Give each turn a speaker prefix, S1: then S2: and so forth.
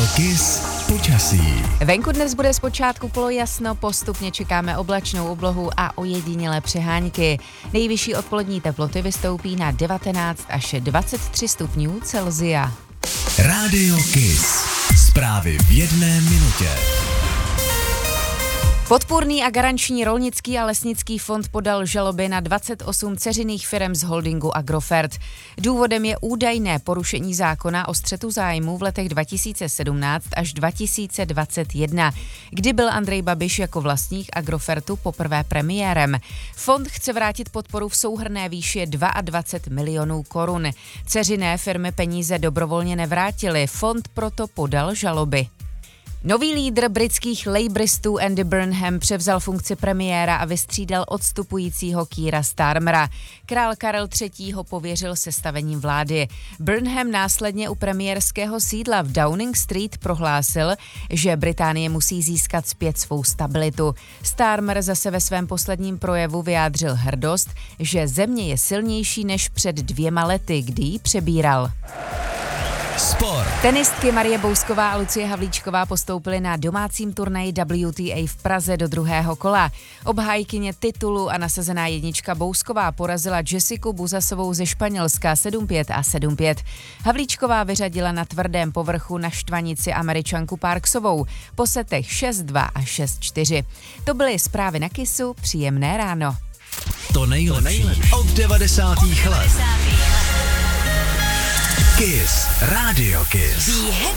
S1: Kiss počasí.
S2: Venku dnes bude zpočátku polojasno, postupně čekáme oblačnou oblohu a ojedinělé přehánky. Nejvyšší odpolední teploty vystoupí na 19 až 23 stupňů Celsia.
S1: Rádio Kiss. Zprávy v jedné minutě.
S2: Podpůrný a garanční rolnický a lesnický fond podal žaloby na 28 dceřiných firem z holdingu Agrofert. Důvodem je údajné porušení zákona o střetu zájmů v letech 2017 až 2021, kdy byl Andrej Babiš jako vlastník Agrofertu poprvé premiérem. Fond chce vrátit podporu v souhrnné výši 22 milionů korun. Dceřiné firmy peníze dobrovolně nevrátily, fond proto podal žaloby. Nový lídr britských labouristů Andy Burnham převzal funkci premiéra a vystřídal odstupujícího Keira Starmera. Král Karel III. Ho pověřil sestavením vlády. Burnham následně u premiérského sídla v Downing Street prohlásil, že Británie musí získat zpět svou stabilitu. Starmer zase ve svém posledním projevu vyjádřil hrdost, že země je silnější než před 2 lety, kdy ji přebíral.
S1: Sport.
S2: Tenistky Marie Bousková a Lucie Havlíčková postoupily na domácím turnaji WTA v Praze do druhého kola. Obhájkyně titulu a nasazená jednička Bousková porazila Jessiku Buzasovou ze Španělska 7-5 a 7-5. Havlíčková vyřadila na tvrdém povrchu na štvanici Američanku Parksovou po setech 6-2 a 6-4. To byly zprávy na Kissu, příjemné ráno.
S1: To nejlepší od 90. let. Kiss. Radio Kiss.
S3: Be happy.